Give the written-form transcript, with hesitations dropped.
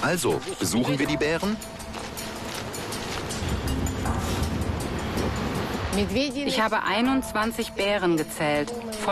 Also, besuchen wir die Bären? Ich habe 21 Bären gezählt.